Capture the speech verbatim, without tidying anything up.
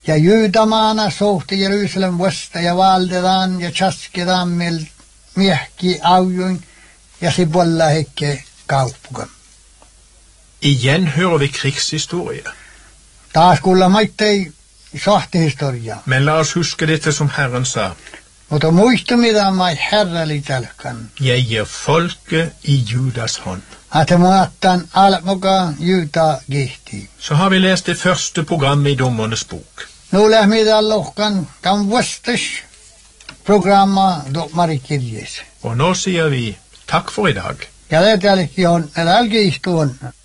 Ja juutamaana sohti Jerusalem vasta ja valdetaan ja käskedään meiltä miehki aujuin ja se bolla hekke kauppukan. Igen hører vi krigshistorie. Taas kuulla maittei sahtihistoria. Men la oss huske dette som Herren sa. Mutta muistu mitä mai herrali tälkan. Jeg gir folket i Judas hånd. At muattan alt mukaan juuta gihti. Så har vi læst det første programmet i Dommernes bok. Nu lähmidään lohkan kan vastas programma domarikirjes. Og nå sier vi takk for i dag. Ja det tälki on, älä istuun.